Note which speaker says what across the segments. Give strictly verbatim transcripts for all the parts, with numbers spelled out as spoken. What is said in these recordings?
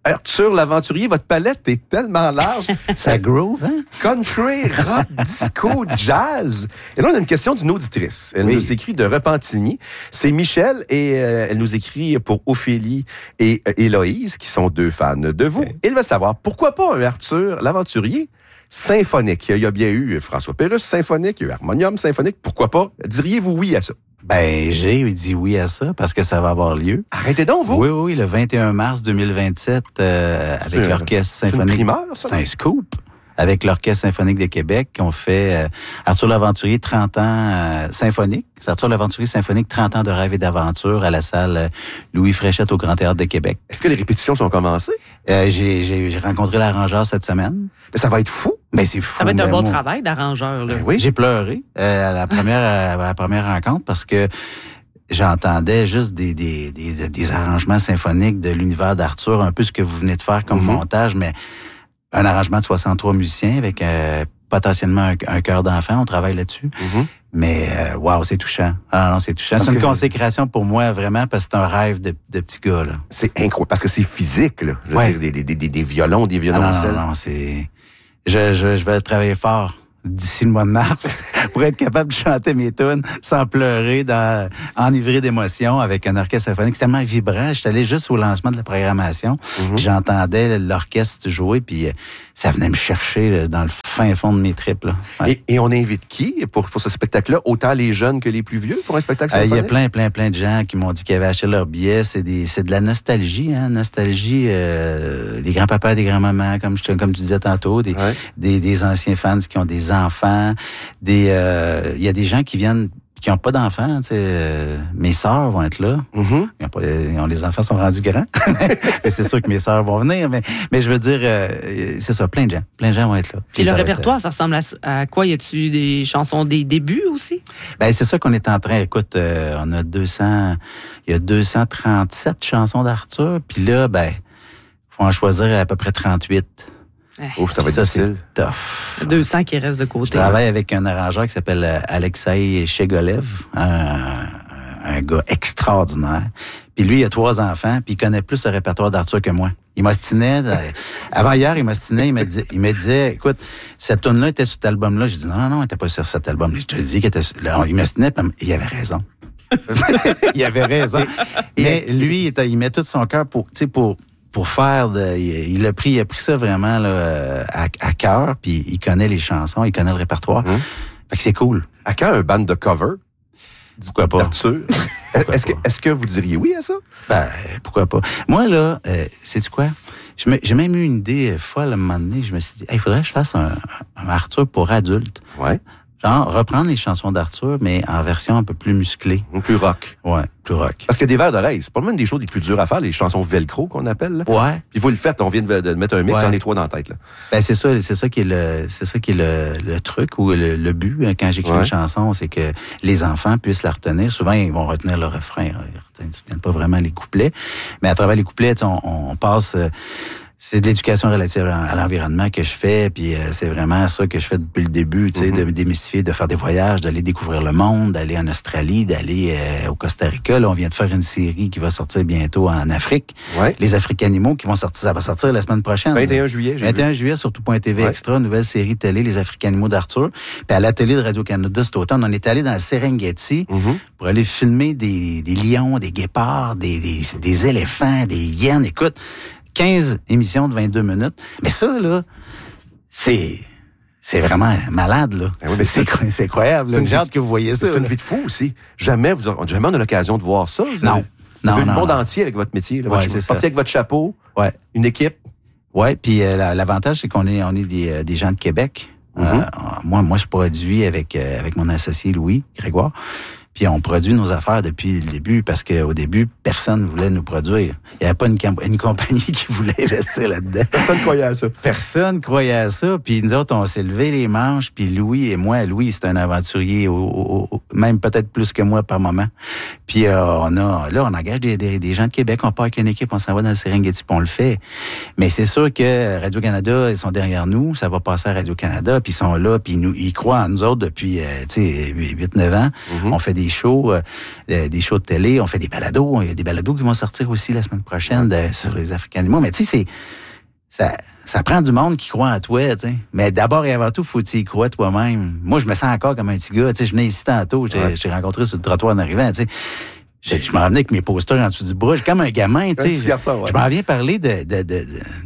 Speaker 1: Arthur l'aventurier, votre palette est tellement large.
Speaker 2: Ça groove, hein?
Speaker 1: Country, rock, disco, jazz. Et là, on a une question d'une auditrice. Elle oui. nous écrit de Repentigny. C'est Michel et euh, elle nous écrit pour Ophélie et euh, Héloïse, qui sont deux fans de vous. Okay. Elle veut savoir, pourquoi pas un Arthur l'aventurier symphonique? Il y a bien eu François Pérusse symphonique, il y a eu Harmonium symphonique. Pourquoi pas? Diriez-vous oui à ça?
Speaker 2: Ben, j'ai dit oui à ça parce que ça va avoir lieu.
Speaker 1: Arrêtez donc, vous!
Speaker 2: Oui, oui, le vingt et un mars deux mille vingt-sept, euh, avec
Speaker 1: c'est
Speaker 2: l'Orchestre symphonique.
Speaker 1: C'est une primeur, ça?
Speaker 2: C'est un scoop. Avec l'Orchestre symphonique de Québec, qui ont fait euh, Arthur l'Aventurier, trente ans euh, symphonique. C'est Arthur l'Aventurier symphonique, trente ans de rêve et d'aventure à la salle euh, Louis Fréchette au Grand Théâtre de Québec.
Speaker 1: Est-ce que les répétitions sont commencées?
Speaker 2: Euh, j'ai, j'ai, j'ai rencontré l'arrangeur cette semaine.
Speaker 1: Mais ça va être fou!
Speaker 2: Mais c'est fou.
Speaker 3: Ça va être un bon
Speaker 2: moi,
Speaker 3: travail d'arrangeur, là.
Speaker 2: Ben oui. J'ai pleuré euh, à la première à la première rencontre parce que j'entendais juste des, des, des, des arrangements symphoniques de l'univers d'Arthur, un peu ce que vous venez de faire comme mm-hmm. montage, mais un arrangement de soixante-trois musiciens avec euh, potentiellement un, un chœur d'enfant. On travaille là-dessus. Mm-hmm. Mais, euh, wow, c'est touchant. Ah non, c'est touchant. Parce c'est une consécration pour moi, vraiment, parce que c'est un rêve de, de petit gars, là.
Speaker 1: C'est incroyable. Parce que c'est physique, là. Je veux ouais. dire, des, des, des, des violons, des violoncelles.
Speaker 2: Ah non, non, non, c'est... Je, je, je vais travailler fort d'ici le mois de mars pour être capable de chanter mes tunes sans pleurer, dans, enivré d'émotions avec un orchestre symphonique. C'est tellement vibrant. J'étais allé juste au lancement de la programmation. Mm-hmm. J'entendais l'orchestre jouer, puis ça venait me chercher là, dans le fin fond de mes tripes. Là. Ouais.
Speaker 1: Et, et on invite qui pour, pour ce spectacle-là? Autant les jeunes que les plus vieux pour un spectacle symphonique?
Speaker 2: Il euh, y a plein, plein, plein de gens qui m'ont dit qu'ils avaient acheté leur billet. C'est, des, c'est de la nostalgie, hein? Nostalgie, euh, les grands-papas, des grands-mamans, comme, je, comme tu disais tantôt, des, ouais. des, des anciens fans qui ont des enfants, des, euh, il y a des gens qui viennent qui n'ont pas d'enfants, tu sais, euh, mes sœurs vont être là. Mm-hmm. Ils ont pas, ils ont, les enfants sont rendus grands. Mais c'est sûr que mes sœurs vont venir. Mais, mais je veux dire, euh, c'est ça, plein de gens. Plein de gens vont être là.
Speaker 3: Puis, Puis le répertoire, être, ça ressemble à, à quoi? Y a-tu des chansons des débuts aussi?
Speaker 2: Ben c'est ça qu'on est en train. Écoute, euh, on a deux cents, il y a deux cent trente-sept chansons d'Arthur. Puis là, ben, faut en choisir à peu près trente-huit.
Speaker 1: Ouf, ça va être ça, difficile.
Speaker 2: C'est tough.
Speaker 3: deux cents qui restent de côté.
Speaker 2: Je travaille avec un arrangeur qui s'appelle Alexei Chegolev, un, un gars extraordinaire. Puis lui, il a trois enfants, puis il connaît plus le répertoire d'Arthur que moi. Il m'ostinait. Avant hier, il m'ostinait, il me disait, il me disait, écoute, cette tune-là était sur cet album-là. J'ai dit, non, non, non, elle était pas sur cet album. Je te dis qu'il était sur... Là, il m'ostinait, puis il avait raison. il avait raison. Mais lui, il, il met tout son cœur pour, tu sais, pour... pour faire de, il, il a pris il a pris ça vraiment là, à, à cœur, puis il connaît les chansons, il connaît le répertoire. Mmh. Fait que c'est cool.
Speaker 1: À quand un band de cover?
Speaker 2: Pourquoi pas?
Speaker 1: Arthur. Pourquoi est-ce, pas? Que, est-ce que vous diriez oui à ça?
Speaker 2: Ben, pourquoi pas? Moi, là, euh, sais-tu quoi? Je me, j'ai même eu une idée folle à un moment donné. Je me suis dit, il hey, faudrait que je fasse un, un Arthur pour adultes.
Speaker 1: Ouais.
Speaker 2: Genre, reprendre les chansons d'Arthur, mais en version un peu plus musclée.
Speaker 1: Plus rock.
Speaker 2: Ouais, plus rock.
Speaker 1: Parce que des vers d'oreille, c'est pas même des choses les plus dures à faire, les chansons velcro qu'on appelle. Là.
Speaker 2: Ouais.
Speaker 1: Puis vous le faites, on vient de, de mettre un mix, ouais. J'en ai trois dans la tête. Là.
Speaker 2: Ben c'est ça, c'est ça qui est le, c'est ça qui est le, le truc ou le, le but hein, quand j'écris ouais. une chanson, c'est que les enfants puissent la retenir. Souvent, ils vont retenir le refrain, ils ne retiennent pas vraiment les couplets, mais à travers les couplets, on, on passe. Euh, c'est de l'éducation relative à l'environnement que je fais, puis euh, c'est vraiment ça que je fais depuis le début, tu sais, mm-hmm. de démystifier, de faire des voyages, d'aller découvrir le monde, d'aller en Australie, d'aller euh, au Costa Rica. Là, on vient de faire une série qui va sortir bientôt en Afrique. Ouais. Les Africanimaux qui vont sortir, ça va sortir la semaine prochaine.
Speaker 1: vingt et un juillet, j'ai
Speaker 2: vingt et un juillet sur tout point T V ouais. Extra, nouvelle série télé, Les Africanimaux d'Arthur. Puis à la télé de Radio-Canada cet automne, on est allé dans le Serengeti mm-hmm. pour aller filmer des, des lions, des guépards, des, des, des éléphants, des hyènes. Écoute, quinze émissions de vingt-deux minutes. Mais ça, là, c'est... C'est vraiment malade, là. Ben oui, mais c'est, c'est, c'est incroyable. C'est une hâte que vous voyez ça.
Speaker 1: C'est là. Une vie de fou aussi. Jamais, vous, jamais on a l'occasion de voir ça. Vous
Speaker 2: non.
Speaker 1: Avez, vous
Speaker 2: non,
Speaker 1: avez
Speaker 2: non,
Speaker 1: le monde
Speaker 2: non.
Speaker 1: entier avec votre métier. Là,
Speaker 2: ouais,
Speaker 1: votre,
Speaker 2: c'est
Speaker 1: vous partez avec votre chapeau,
Speaker 2: ouais.
Speaker 1: Une équipe.
Speaker 2: Oui, puis euh, l'avantage, c'est qu'on est, on est des, des gens de Québec. Mm-hmm. Euh, moi, moi, je produis avec, euh, avec mon associé Louis Grégoire. Puis on produit nos affaires depuis le début parce qu'au début, personne ne voulait nous produire. Il n'y avait pas une, une compagnie qui voulait investir là-dedans.
Speaker 1: Personne croyait à ça.
Speaker 2: Personne croyait à ça. Puis nous autres, on s'est levé les manches. Puis Louis et moi, Louis, c'est un aventurier, au, au, au, même peut-être plus que moi par moment. Puis euh, on a, là, on engage des, des, des gens de Québec. On part avec une équipe, on s'en va dans le Serengeti, puis on le fait. Mais c'est sûr que Radio-Canada, ils sont derrière nous. Ça va passer à Radio-Canada, puis ils sont là, puis ils, nous, ils croient en nous autres depuis, euh, tu sais, huit neuf ans. Mm-hmm. On fait des des shows, euh, des shows de télé. On fait des balados. Il y a des balados qui vont sortir aussi la semaine prochaine de, sur les Africains animaux. Mais tu sais, c'est ça, ça prend du monde qui croit en toi, tu sais. Mais d'abord et avant tout, faut que tu y crois toi-même. Moi, je me sens encore comme un petit gars. Tu sais, je venais ici tantôt, je ouais. t'ai rencontré sur le trottoir en arrivant, tu sais. Je, je m'en venais avec mes posters en dessous du bras. J'ai comme un gamin, tu sais. Ouais. Je m'en viens parler de, de, de, de,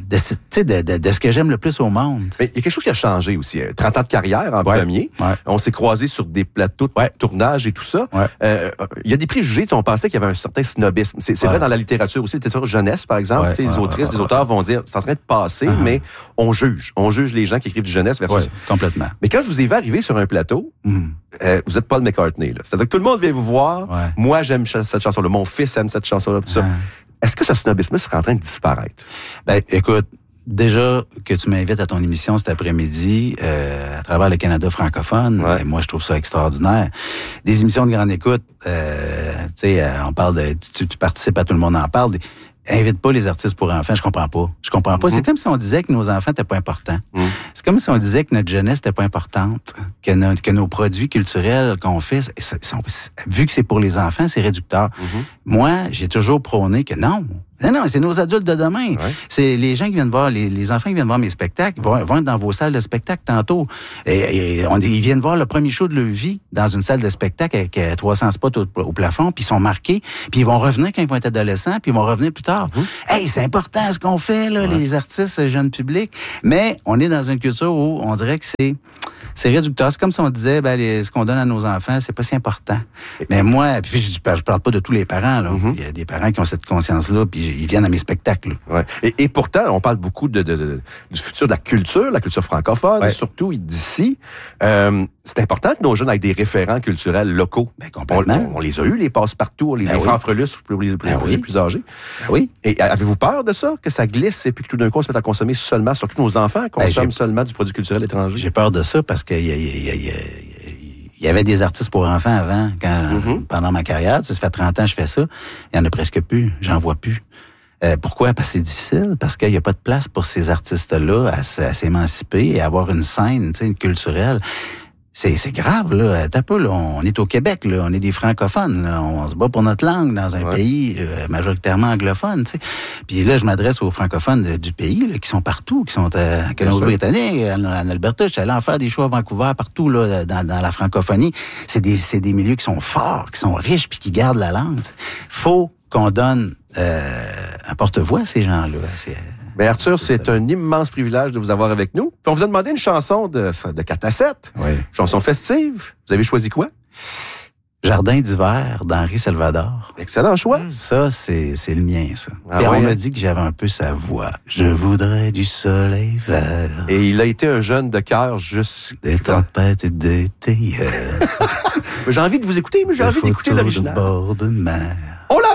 Speaker 2: de, de, de, de ce que j'aime le plus au monde.
Speaker 1: Mais il y a quelque chose qui a changé aussi. trente ans de carrière en ouais. premier. Ouais. On s'est croisés sur des plateaux de ouais. tournage et tout ça. Il ouais. euh, y a des préjugés. On pensait qu'il y avait un certain snobisme. C'est, c'est ouais. vrai dans la littérature aussi. Littérature jeunesse, par exemple. Ouais. Les ouais. autrices, ouais. les auteurs vont dire c'est en train de passer, uh-huh. mais on juge. On juge les gens qui écrivent du jeunesse versus...
Speaker 2: Ouais, complètement.
Speaker 1: Mais quand je vous ai vu arriver sur un plateau, mm. euh, vous êtes Paul McCartney. Là. C'est-à-dire que tout le monde vient vous voir. Ouais. Moi, j'aime cette chanson-là. Mon fils aime cette chanson-là. Tout ça. Ah. Est-ce que ce snobisme serait en train de disparaître?
Speaker 2: Ben, écoute, déjà que tu m'invites à ton émission cet après-midi euh, à travers le Canada francophone, ouais. moi, je trouve ça extraordinaire. Des émissions de grande écoute, euh, tu sais, euh, on parle de... Tu, tu participes à Tout le monde en parle. Invite pas les artistes pour enfants, je comprends pas. Je comprends pas. Mm-hmm. C'est comme si on disait que nos enfants étaient pas importants. Mm. C'est comme si on disait que notre jeunesse était pas importante, que, no, que nos produits culturels qu'on fait, c'est, c'est, vu que c'est pour les enfants, c'est réducteur. Mm-hmm. Moi, j'ai toujours prôné que non. Non, non, c'est nos adultes de demain. Ouais. C'est les gens qui viennent voir, les, les enfants qui viennent voir mes spectacles, vont, vont être dans vos salles de spectacle tantôt. Et, et on, ils viennent voir le premier show de leur vie dans une salle de spectacle avec trois cents spots au, au plafond, puis ils sont marqués, puis ils vont revenir quand ils vont être adolescents, puis ils vont revenir plus tard. Mmh. Hey, c'est important ce qu'on fait, là, ouais. les artistes, jeunes publics. Mais on est dans une culture où on dirait que c'est... C'est réducteur. C'est comme si on disait, ben, les, ce qu'on donne à nos enfants, c'est pas si important. Mais moi, puis je, je parle pas de tous les parents, là. Mm-hmm. Il y a des parents qui ont cette conscience-là, puis ils viennent à mes spectacles.
Speaker 1: Ouais. Et, et pourtant, on parle beaucoup de, de, de, du futur de la culture, la culture francophone, ouais. surtout d'ici. Euh, c'est important que nos jeunes aient des référents culturels locaux. Ben, complètement. On, on les a eus, les passe-partout, les, ben les oui. fanfreluces pour les, pour ben les oui. plus âgés.
Speaker 2: Ben oui.
Speaker 1: Et avez-vous peur de ça, que ça glisse et puis que tout d'un coup, on se mette à consommer seulement, surtout nos enfants consomment ben, seulement du produit culturel étranger?
Speaker 2: J'ai peur de ça parce que il y, y, y, y, y avait des artistes pour enfants avant, quand, mm-hmm. pendant ma carrière. Ça fait trente ans que je fais ça. Il y en a presque plus. J'en vois plus. Euh, pourquoi? Parce que c'est difficile. Parce qu'il n'y a pas de place pour ces artistes-là à, à s'émanciper et à avoir une scène, tu sais, culturelle. C'est, c'est grave, là. T'as pas, là. On est au Québec, là. On est des francophones, là. On se bat pour notre langue dans un ouais. pays euh, majoritairement anglophone, tu sais. Puis là, je m'adresse aux francophones de, du pays, là, qui sont partout, qui sont à Colombie-Britannique, en Alberta. Je suis allé en faire des shows à Vancouver, partout, là, dans, dans la francophonie. C'est des, c'est des milieux qui sont forts, qui sont riches, puis qui gardent la langue, t'sais. Faut qu'on donne euh, un porte-voix à ces gens-là. C'est,
Speaker 1: Ben Arthur, c'est un immense privilège de vous avoir avec nous. Puis on vous a demandé une chanson de, de quatre à sept.
Speaker 2: Oui.
Speaker 1: Chanson festive. Vous avez choisi quoi?
Speaker 2: Jardin d'hiver d'Henri Salvador.
Speaker 1: Excellent choix.
Speaker 2: Mmh. Ça, c'est, c'est le mien, ça. Ah, et ouais, on m'a dit que j'avais un peu sa voix. Je voudrais du soleil vert.
Speaker 1: Et il a été un jeune de cœur juste...
Speaker 2: Des tempêtes d'été.
Speaker 1: J'ai envie de vous écouter, mais j'ai envie d'écouter l'original.
Speaker 2: De bord de mer.
Speaker 1: On l'a